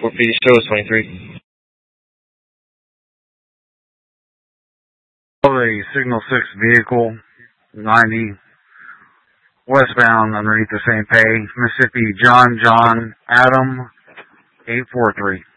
Fort Petey Show is 23. A Signal 6 vehicle, 90, westbound underneath the same pay, Mississippi, John, Adam, 843.